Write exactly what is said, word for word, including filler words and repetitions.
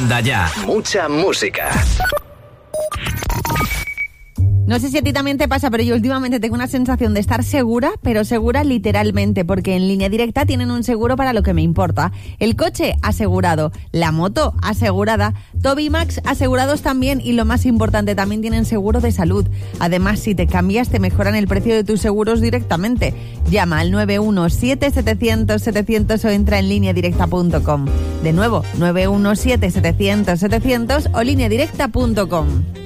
Manda ya. Mucha música. No sé si a ti también te pasa, pero yo últimamente tengo una sensación de estar segura, pero segura literalmente, porque en Línea Directa tienen un seguro para lo que me importa. El coche asegurado, la moto asegurada, Toby y Max asegurados también, y lo más importante, también tienen seguro de salud. Además, si te cambias, te mejoran el precio de tus seguros directamente. Llama al nueve uno siete, setecientos, setecientos o entra en línea directa punto com. De nuevo, nueve uno siete, setecientos, setecientos o línea directa punto com.